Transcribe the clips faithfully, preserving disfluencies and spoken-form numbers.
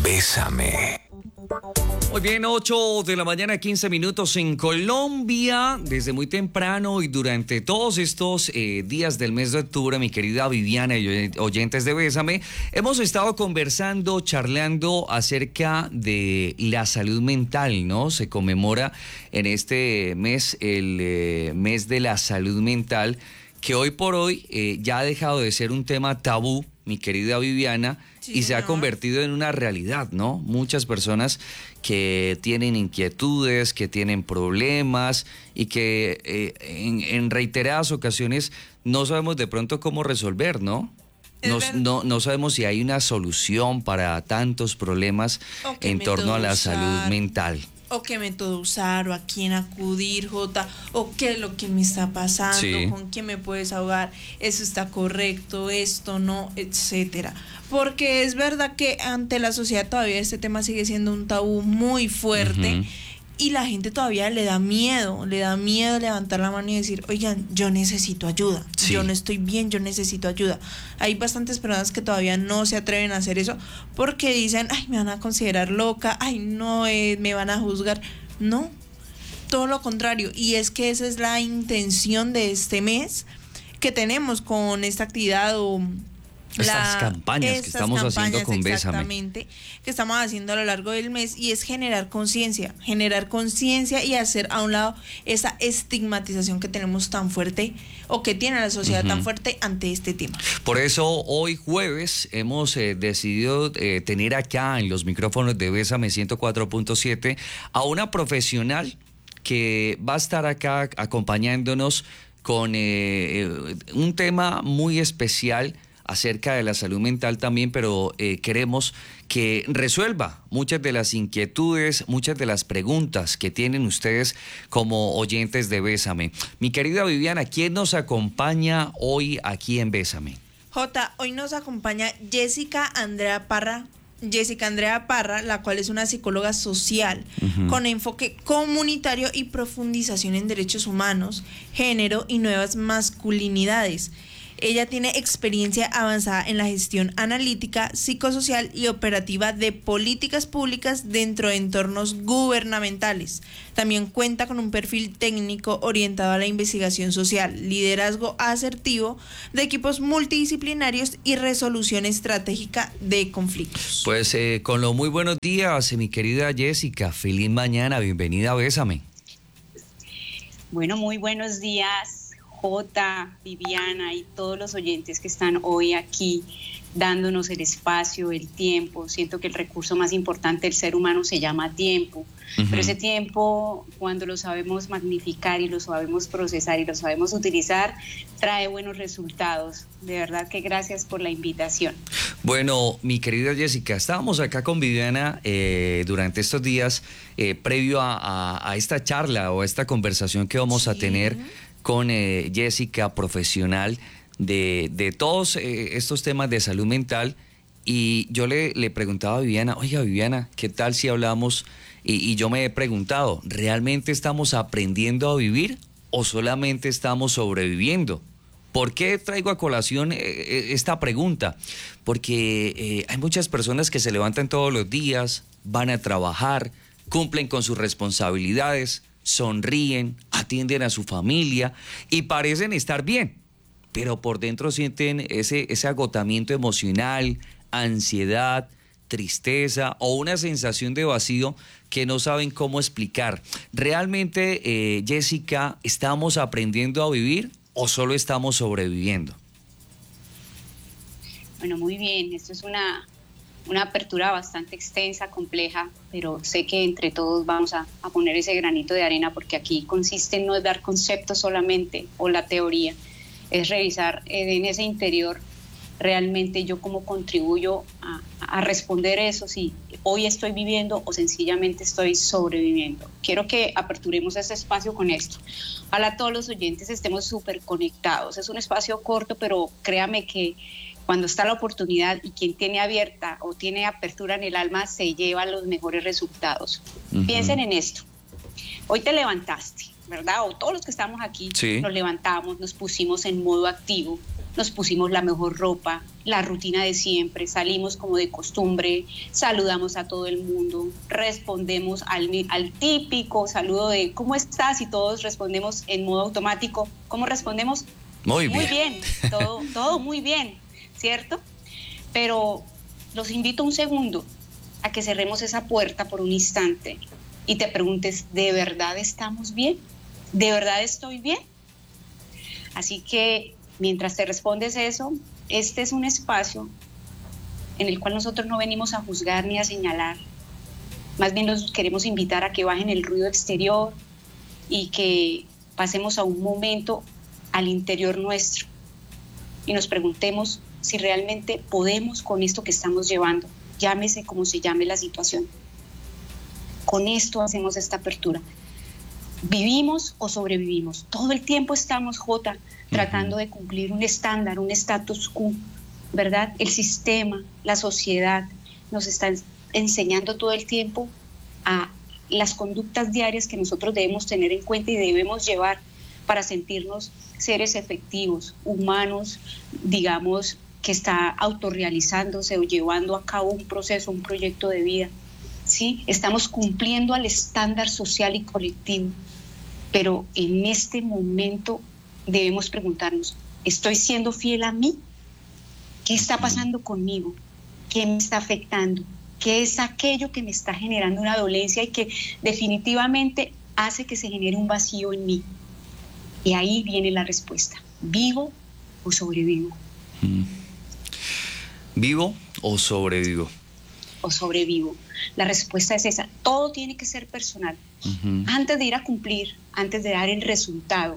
Bésame. Muy bien, ocho de la mañana, quince minutos en Colombia. Desde muy temprano y durante todos estos eh, días del mes de octubre, mi querida Viviana y oyentes de Bésame, hemos estado conversando, charlando acerca de la salud mental, ¿no? Se conmemora en este mes el eh, mes de la salud mental, que hoy por hoy eh, ya ha dejado de ser un tema tabú, mi querida Viviana, sí, y se ha convertido en una realidad, ¿no? Muchas personas que tienen inquietudes, que tienen problemas y que eh, en, en reiteradas ocasiones no sabemos de pronto cómo resolver, ¿no? No, no, no sabemos si hay una solución para tantos problemas en torno a la salud mental. O qué método usar, o a quién acudir, Jota, o qué es lo que me está pasando, sí, con quién me puedes ahogar, eso está correcto, esto no, etcétera. Porque es verdad que ante la sociedad todavía este tema sigue siendo un tabú muy fuerte, uh-huh, y la gente todavía le da miedo, le da miedo levantar la mano y decir, oigan, yo necesito ayuda, sí, yo no estoy bien, yo necesito ayuda. Hay bastantes personas que todavía no se atreven a hacer eso porque dicen, ay, me van a considerar loca, ay, no, eh, me van a juzgar. No, todo lo contrario, y es que esa es la intención de este mes que tenemos con esta actividad o estas la, campañas estas que estamos campañas haciendo con Bésame. Exactamente, que estamos haciendo a lo largo del mes, y es generar conciencia, generar conciencia y hacer a un lado esa estigmatización que tenemos tan fuerte o que tiene la sociedad, uh-huh, tan fuerte ante este tema. Por eso hoy jueves hemos eh, decidido eh, tener acá en los micrófonos de Bésame ciento cuatro punto siete a una profesional que va a estar acá acompañándonos con eh, un tema muy especial acerca de la salud mental también, pero eh, queremos que resuelva muchas de las inquietudes, muchas de las preguntas que tienen ustedes como oyentes de Bésame. Mi querida Viviana, ¿quién nos acompaña hoy aquí en Bésame? Jota, hoy nos acompaña Jessica Andrea Parra, Jessica Andrea Parra, la cual es una psicóloga social, uh-huh, con enfoque comunitario y profundización en derechos humanos, género y nuevas masculinidades. Ella tiene experiencia avanzada en la gestión analítica, psicosocial y operativa de políticas públicas dentro de entornos gubernamentales. También cuenta con un perfil técnico orientado a la investigación social, liderazgo asertivo de equipos multidisciplinarios y resolución estratégica de conflictos. Pues eh, con los muy buenos días, mi querida Jessica, feliz mañana, bienvenida a Bésame. Bueno, muy buenos días, Jota, Viviana y todos los oyentes que están hoy aquí dándonos el espacio, el tiempo. Siento que el recurso más importante del ser humano se llama tiempo, uh-huh, pero ese tiempo, cuando lo sabemos magnificar y lo sabemos procesar y lo sabemos utilizar, trae buenos resultados. De verdad que gracias por la invitación. Bueno, mi querida Jessica, estábamos acá con Viviana eh, durante estos días, eh, previo a, a, a esta charla o a esta conversación que vamos, sí, a tener con eh, Jessica, profesional de, de todos eh, estos temas de salud mental, y yo le, le preguntaba a Viviana, oiga Viviana, ¿qué tal si hablamos? Y, y yo me he preguntado, ¿realmente estamos aprendiendo a vivir o solamente estamos sobreviviendo? ¿Por qué traigo a colación eh, esta pregunta? Porque eh, hay muchas personas que se levantan todos los días, van a trabajar, cumplen con sus responsabilidades, sonríen, atienden a su familia y parecen estar bien, pero por dentro sienten ese, ese agotamiento emocional, ansiedad, tristeza o una sensación de vacío que no saben cómo explicar. ¿Realmente, eh, Jessica, estamos aprendiendo a vivir o solo estamos sobreviviendo? Bueno, muy bien, esto es una... una apertura bastante extensa, compleja, pero sé que entre todos vamos a, a poner ese granito de arena, porque aquí consiste en no dar conceptos solamente o la teoría, es revisar en ese interior realmente yo cómo contribuyo a, a responder eso, si hoy estoy viviendo o sencillamente estoy sobreviviendo. Quiero que aperturemos ese espacio con esto. Ojalá todos los oyentes estemos súper conectados. Es un espacio corto, pero créame que cuando está la oportunidad y quien tiene abierta o tiene apertura en el alma se lleva los mejores resultados. Uh-huh. Piensen en esto. Hoy te levantaste, ¿verdad? O todos los que estamos aquí, sí, nos levantamos, nos pusimos en modo activo nos pusimos la mejor ropa, la rutina de siempre, salimos como de costumbre, saludamos a todo el mundo, respondemos al, al típico saludo de ¿cómo estás? Y todos respondemos en modo automático. ¿Cómo respondemos? Muy bien. Muy bien, todo, todo muy bien, ¿cierto? Pero los invito un segundo a que cerremos esa puerta por un instante y te preguntes, ¿de verdad estamos bien? ¿De verdad estoy bien? Así que mientras te respondes eso, este es un espacio en el cual nosotros no venimos a juzgar ni a señalar, más bien los queremos invitar a que bajen el ruido exterior y que pasemos a un momento al interior nuestro y nos preguntemos si realmente podemos con esto que estamos llevando, llámese como se llame la situación. Con esto hacemos esta apertura. ¿Vivimos o sobrevivimos? Todo el tiempo estamos, Jota, tratando de cumplir un estándar, un status quo, ¿verdad? El sistema, la sociedad nos están enseñando todo el tiempo a las conductas diarias que nosotros debemos tener en cuenta y debemos llevar para sentirnos seres efectivos, humanos, digamos, que está autorrealizándose o llevando a cabo un proceso, un proyecto de vida, ¿sí? Estamos cumpliendo al estándar social y colectivo, pero en este momento debemos preguntarnos, ¿estoy siendo fiel a mí? ¿Qué está pasando conmigo? ¿Qué me está afectando? ¿Qué es aquello que me está generando una dolencia y que definitivamente hace que se genere un vacío en mí? Y ahí viene la respuesta, ¿vivo o sobrevivo? Mm. ¿Vivo o sobrevivo? O sobrevivo. La respuesta es esa, todo tiene que ser personal. Uh-huh. Antes de ir a cumplir, antes de dar el resultado,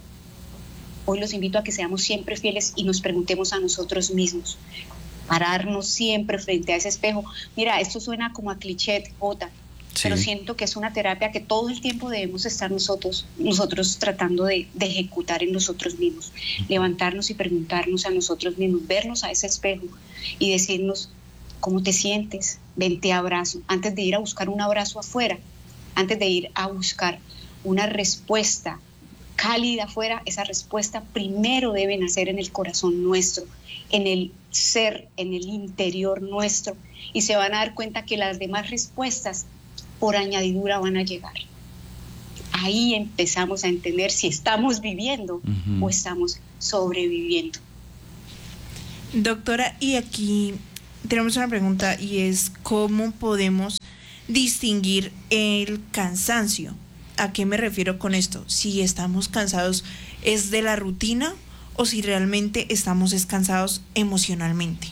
hoy los invito a que seamos siempre fieles y nos preguntemos a nosotros mismos, pararnos siempre frente a ese espejo. Mira, esto suena como a cliché, Jota, sí, pero siento que es una terapia que todo el tiempo debemos estar nosotros, nosotros tratando de, de ejecutar en nosotros mismos, uh-huh. Levantarnos y preguntarnos a nosotros mismos, vernos a ese espejo y decirnos, ¿cómo te sientes? Ven, te abrazo. Antes de ir a buscar un abrazo afuera, antes de ir a buscar una respuesta cálida afuera, esa respuesta primero debe nacer en el corazón nuestro, en el ser, en el interior nuestro, y se van a dar cuenta que las demás respuestas por añadidura van a llegar. Ahí empezamos a entender si estamos viviendo uh-huh. o estamos sobreviviendo. Doctora, y aquí tenemos una pregunta y es ¿cómo podemos distinguir el cansancio? ¿A qué me refiero con esto? Si estamos cansados, ¿es de la rutina o si realmente estamos descansados emocionalmente?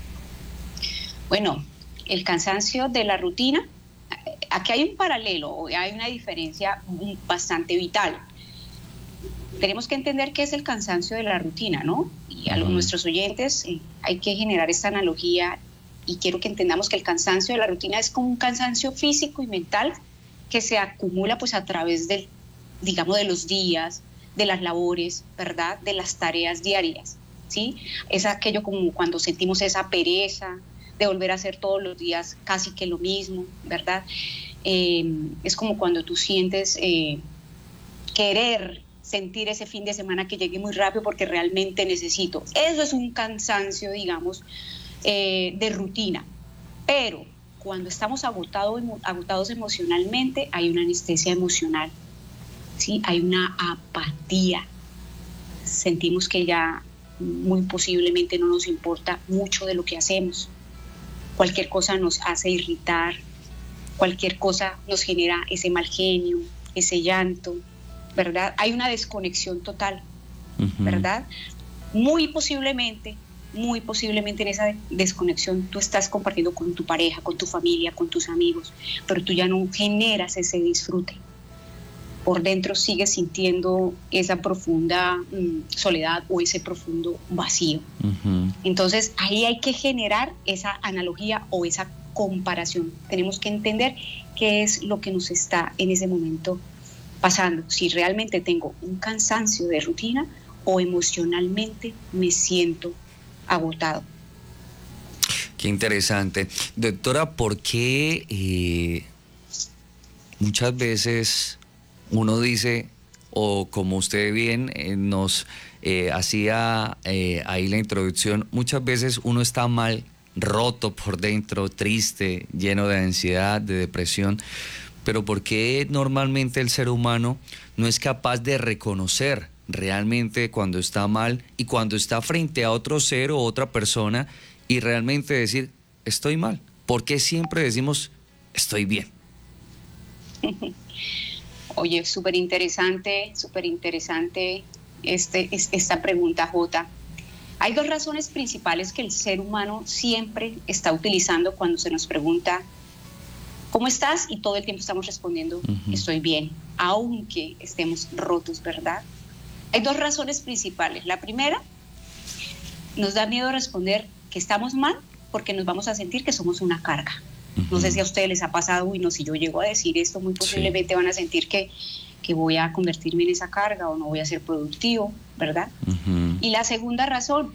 Bueno, el cansancio de la rutina, aquí hay un paralelo, hay una diferencia bastante vital. Tenemos que entender qué es el cansancio de la rutina, ¿no? Y a los, uh-huh. nuestros oyentes eh, hay que generar esta analogía y quiero que entendamos que el cansancio de la rutina es como un cansancio físico y mental que se acumula pues a través del, digamos, de los días, de las labores, ¿verdad? De las tareas diarias, ¿sí? Es aquello como cuando sentimos esa pereza de volver a hacer todos los días casi que lo mismo, ¿verdad? Eh, es como cuando tú sientes eh, querer sentir ese fin de semana que llegue muy rápido porque realmente necesito. Eso es un cansancio, digamos, eh, de rutina. Pero cuando estamos agotado, agotados emocionalmente, hay una anestesia emocional, ¿sí? Hay una apatía. Sentimos que ya muy posiblemente no nos importa mucho de lo que hacemos. Cualquier cosa nos hace irritar, cualquier cosa nos genera ese mal genio, ese llanto, ¿verdad? Hay una desconexión total, uh-huh. ¿verdad? Muy posiblemente, muy posiblemente en esa desconexión tú estás compartiendo con tu pareja, con tu familia, con tus amigos, pero tú ya no generas ese disfrute. Por dentro sigues sintiendo esa profunda mm, soledad o ese profundo vacío. Uh-huh. Entonces ahí hay que generar esa analogía o esa comparación. Tenemos que entender qué es lo que nos está en ese momento pasando, si realmente tengo un cansancio de rutina o emocionalmente me siento agotado. Qué interesante. Doctora, ¿por qué eh, muchas veces uno dice, o como usted bien eh, nos eh, hacía eh, ahí la introducción, muchas veces uno está mal, roto por dentro, triste, lleno de ansiedad, de depresión, pero ¿por qué normalmente el ser humano no es capaz de reconocer realmente cuando está mal y cuando está frente a otro ser o otra persona y realmente decir, estoy mal? ¿Por qué siempre decimos, estoy bien? Oye, súper interesante, súper interesante este, esta pregunta, Jota. Hay dos razones principales que el ser humano siempre está utilizando cuando se nos pregunta ¿cómo estás? Y todo el tiempo estamos respondiendo, uh-huh. estoy bien, aunque estemos rotos, ¿verdad? Hay dos razones principales. La primera, nos da miedo responder que estamos mal porque nos vamos a sentir que somos una carga. Uh-huh. No sé si a ustedes les ha pasado, uy, no, si yo llego a decir esto, muy posiblemente sí. van a sentir que, que voy a convertirme en esa carga o no voy a ser productivo, ¿verdad? Uh-huh. Y la segunda razón,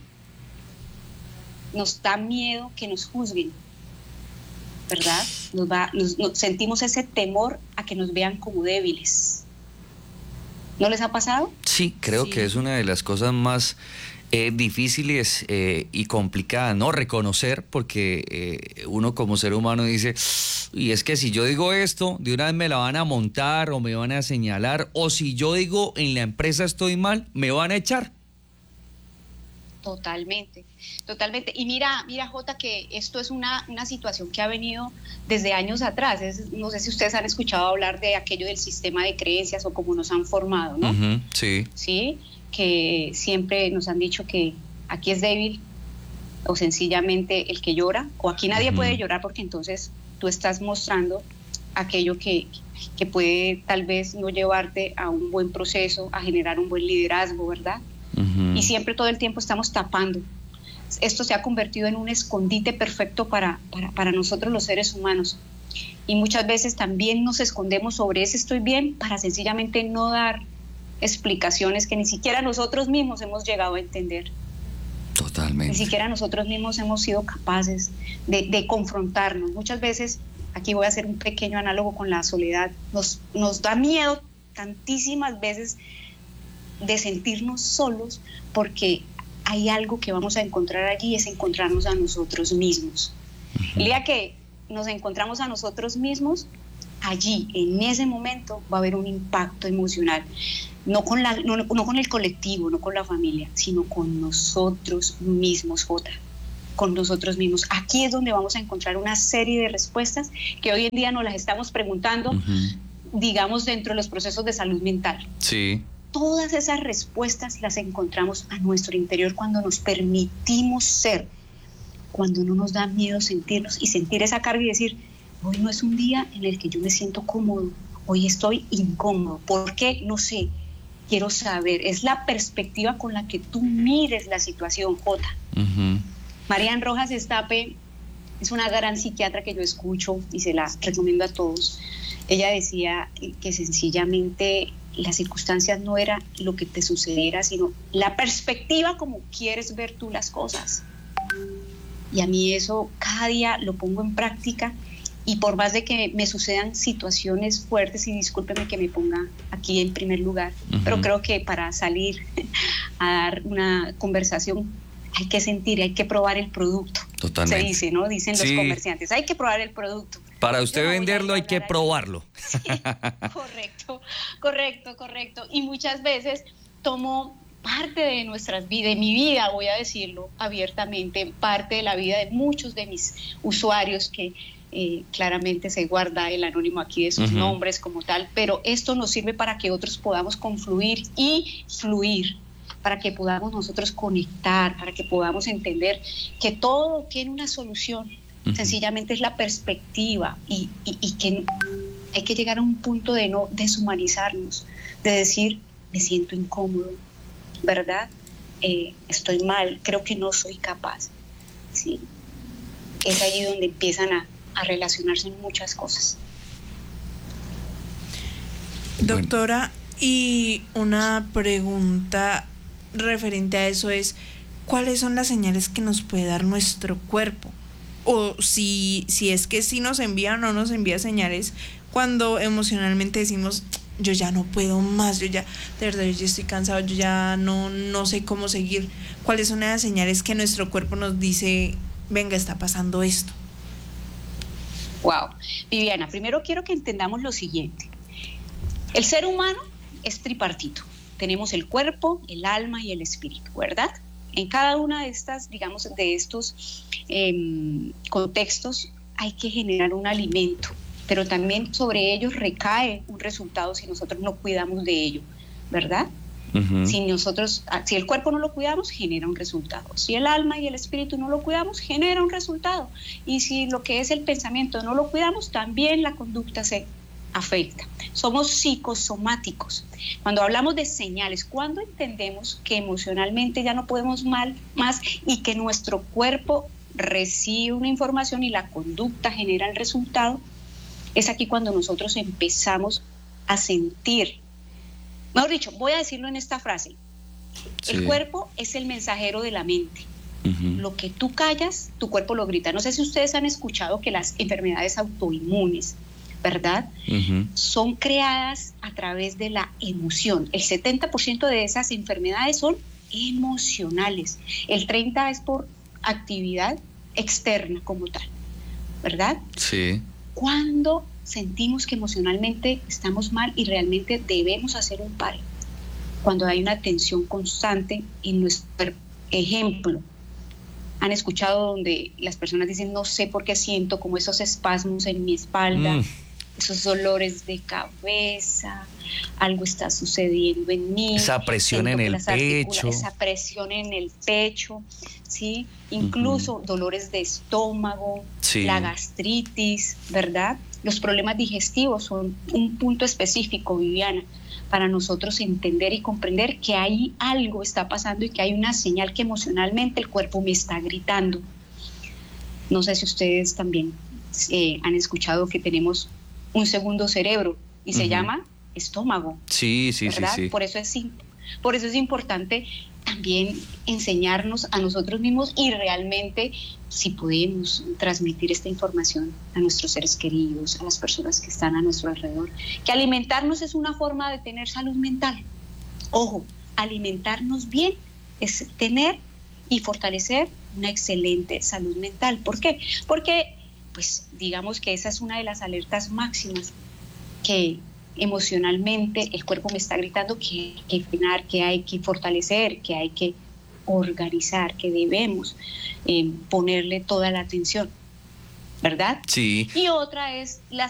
nos da miedo que nos juzguen, ¿verdad? Nos va, nos, nos sentimos ese temor a que nos vean como débiles. ¿No les ha pasado? Sí, creo sí. que es una de las cosas más eh, difíciles eh, y complicadas, ¿no? Reconocer, porque eh, uno como ser humano dice, y es que si yo digo esto, de una vez me la van a montar o me van a señalar, o si yo digo en la empresa estoy mal, me van a echar. Totalmente, totalmente. Y mira, mira, Jota, que esto es una, una situación que ha venido desde años atrás. Es, no sé si ustedes han escuchado hablar de aquello del sistema de creencias o cómo nos han formado, ¿no? Uh-huh, sí. Sí, que siempre nos han dicho que aquí es débil o sencillamente el que llora, o aquí nadie uh-huh. puede llorar porque entonces tú estás mostrando aquello que, que puede tal vez no llevarte a un buen proceso, a generar un buen liderazgo, ¿verdad? Uh-huh. Y siempre todo el tiempo estamos tapando. Esto se ha convertido en un escondite perfecto para, para, para nosotros los seres humanos. Y muchas veces también nos escondemos sobre ese estoy bien para sencillamente no dar explicaciones que ni siquiera nosotros mismos hemos llegado a entender. Totalmente. Ni siquiera nosotros mismos hemos sido capaces de, de confrontarnos. Muchas veces, aquí voy a hacer un pequeño análogo con la soledad, nos, nos da miedo tantísimas veces de sentirnos solos porque hay algo que vamos a encontrar allí, es encontrarnos a nosotros mismos. Uh-huh. El día que nos encontramos a nosotros mismos, allí, en ese momento, va a haber un impacto emocional, no con, la, no, no con el colectivo, no con la familia, sino con nosotros mismos, Jota, con nosotros mismos. Aquí es donde vamos a encontrar una serie de respuestas que hoy en día nos las estamos preguntando, uh-huh. digamos, dentro de los procesos de salud mental. Sí. Todas esas respuestas las encontramos a nuestro interior cuando nos permitimos ser, cuando no nos da miedo sentirnos y sentir esa carga y decir, hoy no es un día en el que yo me siento cómodo, hoy estoy incómodo. ¿Por qué? No sé, quiero saber. Es la perspectiva con la que tú mires la situación, Jota. Uh-huh. Marian Rojas Estape es una gran psiquiatra que yo escucho y se la recomiendo a todos. Ella decía que sencillamente las circunstancias no era lo que te sucediera, sino la perspectiva como quieres ver tú las cosas. Y a mí eso cada día lo pongo en práctica, y por más de que me sucedan situaciones fuertes, y discúlpeme que me ponga aquí en primer lugar, uh-huh. pero creo que para salir a dar una conversación hay que sentir, hay que probar el producto. Totalmente. Se dice, ¿no? Dicen sí. los comerciantes, hay que probar el producto. Para usted no venderlo hay que probarlo. Sí, correcto, correcto, correcto. Y muchas veces tomo parte de nuestras vidas, de mi vida, voy a decirlo abiertamente, parte de la vida de muchos de mis usuarios que eh, claramente se guarda el anónimo aquí de sus uh-huh. nombres como tal, pero esto nos sirve para que otros podamos confluir y fluir, para que podamos nosotros conectar, para que podamos entender que todo tiene una solución. Uh-huh. Sencillamente es la perspectiva y, y, y que hay que llegar a un punto de no deshumanizarnos, de decir, me siento incómodo, ¿verdad? Eh, estoy mal, creo que no soy capaz. ¿Sí? Es allí donde empiezan a, a relacionarse en muchas cosas. Doctora, y una pregunta referente a eso es, ¿cuáles son las señales que nos puede dar nuestro cuerpo? O si, si es que sí nos envía o no nos envía señales cuando emocionalmente decimos, yo ya no puedo más, yo ya, de verdad, yo ya estoy cansado, yo ya no, no sé cómo seguir. ¿Cuáles son las señales que nuestro cuerpo nos dice, venga, está pasando esto? Wow. Viviana, primero quiero que entendamos lo siguiente. El ser humano es tripartito. Tenemos el cuerpo, el alma y el espíritu, ¿verdad? En cada una de estas, digamos, de estos eh, contextos hay que generar un alimento, pero también sobre ellos recae un resultado si nosotros no cuidamos de ello, ¿verdad? Uh-huh. Si nosotros, si el cuerpo no lo cuidamos, genera un resultado. Si el alma y el espíritu no lo cuidamos, genera un resultado. Y si lo que es el pensamiento no lo cuidamos, también la conducta se afecta. Somos psicosomáticos. Cuando hablamos de señales, cuando entendemos que emocionalmente ya no podemos mal, más y que nuestro cuerpo recibe una información y la conducta genera el resultado, es aquí cuando nosotros empezamos a sentir. Mejor dicho, voy a decirlo en esta frase. Sí. El cuerpo es el mensajero de la mente. Uh-huh. Lo que tú callas, tu cuerpo lo grita. No sé si ustedes han escuchado que las enfermedades autoinmunes, ¿verdad? Uh-huh. Son creadas a través de la emoción. El setenta por ciento de esas enfermedades son emocionales. El treinta por ciento es por actividad externa como tal, ¿verdad? Sí. Cuando sentimos que emocionalmente estamos mal y realmente debemos hacer un paro, cuando hay una tensión constante en nuestro ejemplo. Han escuchado donde las personas dicen, no sé por qué siento como esos espasmos en mi espalda, mm. esos dolores de cabeza, algo está sucediendo en mí. Esa presión en el pecho. Esa presión en el pecho, ¿sí? Incluso uh-huh. dolores de estómago, sí. la gastritis, ¿verdad? Los problemas digestivos son un punto específico, Viviana, para nosotros entender y comprender que ahí algo está pasando y que hay una señal que emocionalmente el cuerpo me está gritando. No sé si ustedes también eh, han escuchado que tenemos un segundo cerebro y uh-huh. se llama estómago. Sí, sí, ¿verdad? sí, sí. Por eso es, por eso es importante también enseñarnos a nosotros mismos y realmente si podemos transmitir esta información a nuestros seres queridos, a las personas que están a nuestro alrededor, que alimentarnos es una forma de tener salud mental. Ojo, alimentarnos bien es tener y fortalecer una excelente salud mental. ¿Por qué? Porque, pues, digamos que esa es una de las alertas máximas que emocionalmente el cuerpo me está gritando que hay que frenar, que hay que fortalecer, que hay que organizar, que debemos eh, ponerle toda la atención, ¿verdad? Sí. Y otra es la